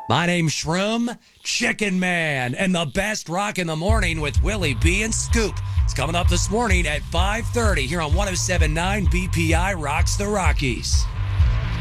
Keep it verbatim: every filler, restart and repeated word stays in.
My name's Shroom Chicken Man, and the best rock in the morning with Willie B and Scoop. It's coming up this morning at five thirty here on one oh seven point nine B P I Rocks the Rockies.